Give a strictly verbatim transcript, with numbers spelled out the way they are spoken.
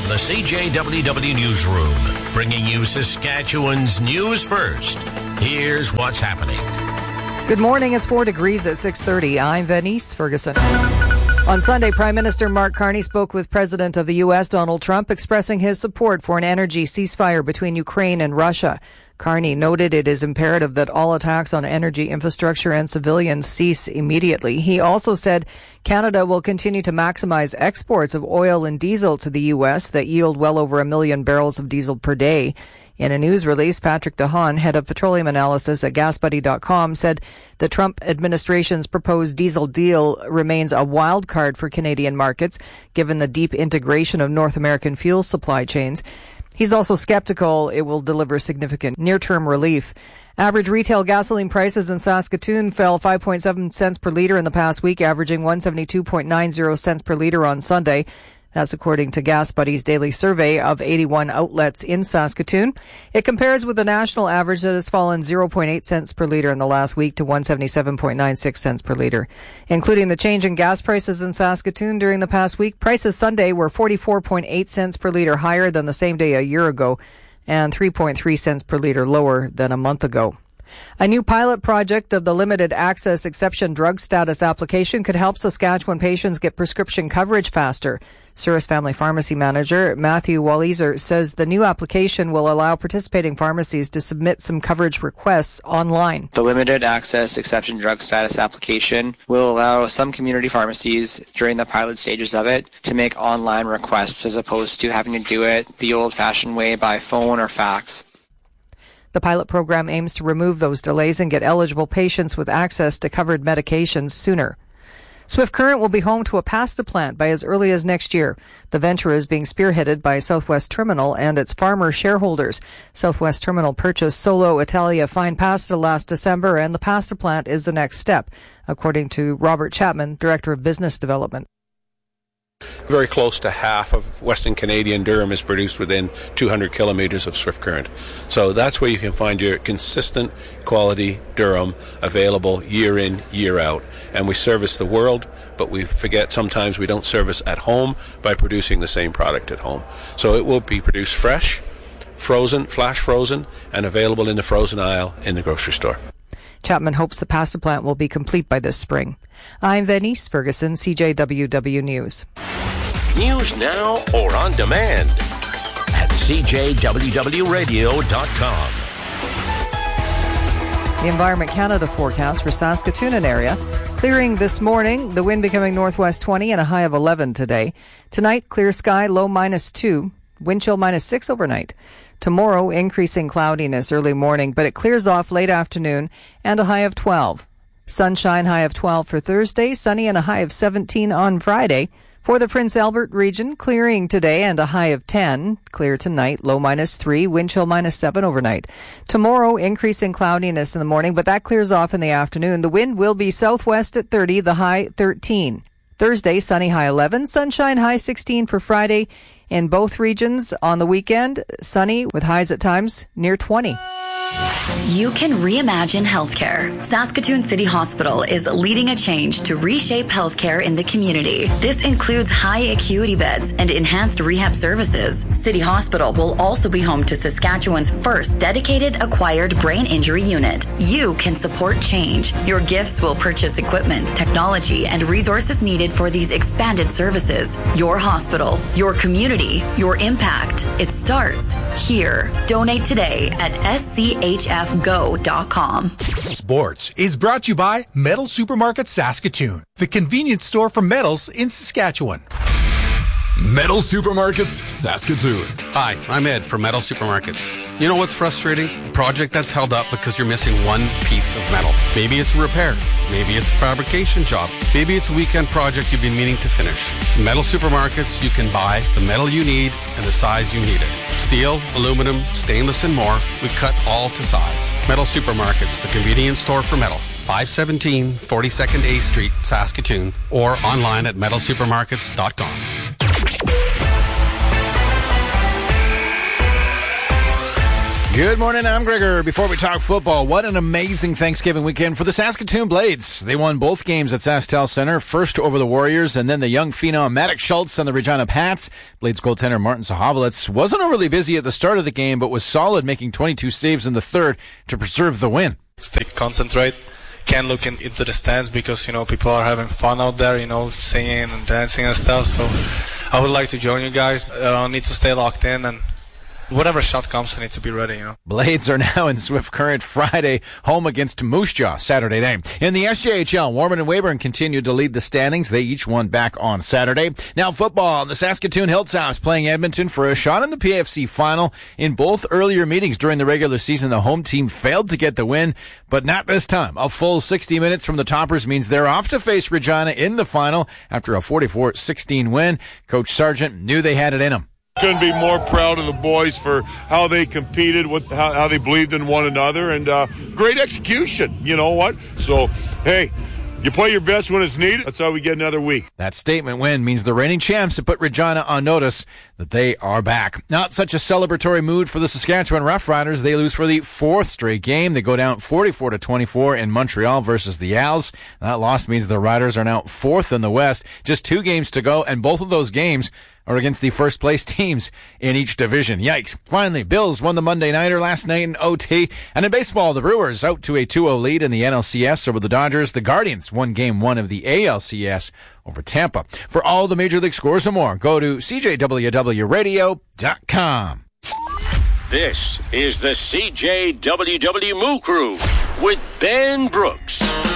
the C J W W Newsroom, bringing you Saskatchewan's news first. Here's what's happening. Good morning. It's four degrees at six thirty. I'm Venice Ferguson. On Sunday, Prime Minister Mark Carney spoke with President of the U S, Donald Trump, expressing his support for an energy ceasefire between Ukraine and Russia. Carney noted it is imperative that all attacks on energy infrastructure and civilians cease immediately. He also said Canada will continue to maximize exports of oil and diesel to the U S that yield well over a million barrels of diesel per day. In a news release, Patrick DeHaan, head of petroleum analysis at gas buddy dot com, said the Trump administration's proposed diesel deal remains a wild card for Canadian markets, given the deep integration of North American fuel supply chains. He's also skeptical it will deliver significant near-term relief. Average retail gasoline prices in Saskatoon fell five point seven cents per litre in the past week, averaging one hundred seventy-two point nine zero cents per litre on Sunday. That's according to Gas Buddy's daily survey of eighty-one outlets in Saskatoon. It compares with the national average that has fallen zero point eight cents per litre in the last week to one hundred seventy-seven point nine six cents per litre. Including the change in gas prices in Saskatoon during the past week, prices Sunday were forty-four point eight cents per litre higher than the same day a year ago and three point three cents per litre lower than a month ago. A new pilot project of the Limited Access Exception Drug Status application could help Saskatchewan patients get prescription coverage faster. Souris Family Pharmacy Manager Matthew Walliser says the new application will allow participating pharmacies to submit some coverage requests online. The Limited Access Exception Drug Status application will allow some community pharmacies during the pilot stages of it to make online requests as opposed to having to do it the old-fashioned way by phone or fax. The pilot program aims to remove those delays and get eligible patients with access to covered medications sooner. Swift Current will be home to a pasta plant by as early as next year. The venture is being spearheaded by Southwest Terminal and its farmer shareholders. Southwest Terminal purchased Solo Italia Fine Pasta last December, and the pasta plant is the next step, according to Robert Chapman, Director of Business Development. Very close to half of Western Canadian durum is produced within two hundred kilometers of Swift Current. So that's where you can find your consistent quality durum available year in, year out. And we service the world, but we forget sometimes we don't service at home by producing the same product at home. So it will be produced fresh, frozen, flash frozen, and available in the frozen aisle in the grocery store. Chapman hopes the pasta plant will be complete by this spring. I'm Venice Ferguson, C J W W News. News now or on demand at C J W W radio dot com. The Environment Canada forecast for Saskatoon and area. Clearing this morning, the wind becoming northwest twenty and a high of eleven today. Tonight, clear sky, low minus two. Wind chill minus six overnight. Tomorrow, increasing cloudiness early morning, but it clears off late afternoon and a high of twelve. Sunshine, high of twelve for Thursday, sunny and a high of seventeen on Friday. For the Prince Albert region, clearing today and a high of ten. Clear tonight, low minus three, wind chill minus seven overnight. Tomorrow, increasing cloudiness in the morning, but that clears off in the afternoon. The wind will be southwest at thirty, the high thirteen. Thursday, sunny, high eleven, sunshine, high sixteen for Friday. In both regions on the weekend, sunny with highs at times near twenty. You can reimagine healthcare. Saskatoon City Hospital is leading a change to reshape healthcare in the community. This includes high acuity beds and enhanced rehab services. City Hospital will also be home to Saskatchewan's first dedicated acquired brain injury unit. You can support change. Your gifts will purchase equipment, technology, and resources needed for these expanded services. Your hospital, your community, your impact. It starts here. Donate today at S C H F go dot com. Sports is brought to you by Metal Supermarket Saskatoon, the convenience store for metals in Saskatchewan. Metal Supermarkets Saskatoon. Hi, I'm Ed from Metal Supermarkets. You know what's frustrating? A project that's held up because you're missing one piece of metal. Maybe it's a repair. Maybe it's a fabrication job. Maybe it's a weekend project you've been meaning to finish. In Metal Supermarkets, you can buy the metal you need and the size you need it. Steel, aluminum, stainless, and more. We cut all to size. Metal Supermarkets, the convenience store for metal. five seventeen forty-second A Street, Saskatoon, or online at metal supermarkets dot com. Good morning, I'm Gregor. Before we talk football, what an amazing Thanksgiving weekend for the Saskatoon Blades. They won both games at SaskTel Center, first over the Warriors and then the young phenom Maddox Schultz and the Regina Pats. Blades goaltender Martin Sahavlitz wasn't overly busy at the start of the game, but was solid, making twenty-two saves in the third to preserve the win. Stay concentrate. Can't look in, into the stands because, you know, people are having fun out there, you know, singing and dancing and stuff. So I would like to join you guys. I uh, need to stay locked in, and whatever shot comes, I need to be ready, you know. Blades are now in Swift Current Friday, home against Moose Jaw Saturday night. In the S J H L, Warman and Weyburn continued to lead the standings. They each won back on Saturday. Now football, the Saskatoon Hilltops playing Edmonton for a shot in the P F C final. In both earlier meetings during the regular season, the home team failed to get the win, but not this time. A full sixty minutes from the Toppers means they're off to face Regina in the final after a forty-four sixteen win. Coach Sargent knew they had it in them. Couldn't be more proud of the boys for how they competed, with how, how they believed in one another, and uh, great execution. You know what? So, hey, you play your best when it's needed. That's how we get another week. That statement win means the reigning champs have put Regina on notice that they are back. Not such a celebratory mood for the Saskatchewan Roughriders. They lose for the fourth straight game. They go down forty-four to twenty-four in Montreal versus the Owls. That loss means the Riders are now fourth in the West. Just two games to go, and both of those games are against the first place teams in each division. Yikes. Finally, Bills won the Monday Nighter last night in O T. And in baseball, the Brewers out to a two oh lead in the N L C S over the Dodgers. The Guardians won game one of the A L C S over Tampa. For all the Major League scores and more, go to C J W W radio dot com. This is the C J W W Moo Crew with Ben Brooks.